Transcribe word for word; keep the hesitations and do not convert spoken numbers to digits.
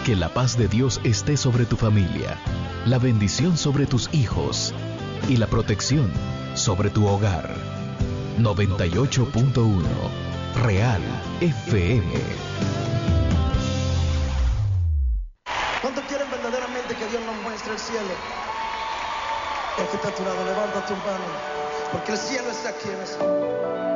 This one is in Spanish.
Que la paz de Dios esté sobre tu familia, la bendición sobre tus hijos y la protección sobre tu hogar. noventa y ocho punto uno Real F M. ¿Cuántos quieren verdaderamente que Dios nos muestre el cielo? El que está a tu lado, levanta tu mano, porque el cielo está aquí en ese momento.